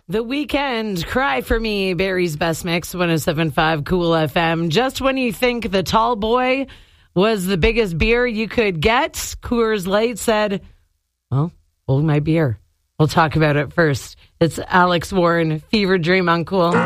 The Weekend, Cry for Me, Barry's Best Mix, 107.5 Cool FM. Just when you think the tall boy was the biggest beer you could get, Coors Light said, well, hold my beer. We'll talk about it first. It's Alex Warren, Fever Dream on Cool.